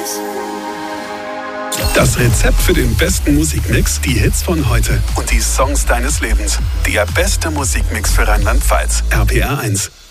Das Rezept für den besten Musikmix, die Hits von heute und die Songs deines Lebens. Der beste Musikmix für Rheinland-Pfalz. RPR 1.